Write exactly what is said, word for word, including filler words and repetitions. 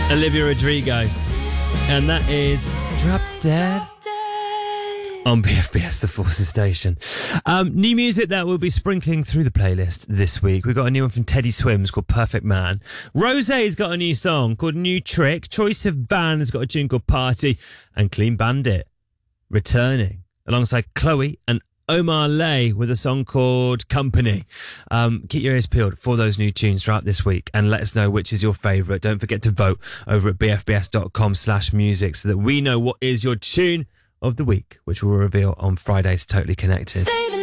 Olivia Rodrigo. And that is Drop Dead on B F B S, the Forces Station. Um, new music that we'll be sprinkling through the playlist this week. We've got a new one from Teddy Swims called Perfect Man. Rosé's got a new song called New Trick. Troye Sivan has got a tune called Party. And Clean Bandit returning alongside Chloe and Omar Lay with a song called Company. Um, keep your ears peeled for those new tunes throughout this week and let us know which is your favourite. Don't forget to vote over at bfbs.com slash music so that we know what is your tune of the week, which we'll reveal on Friday's Totally Connected.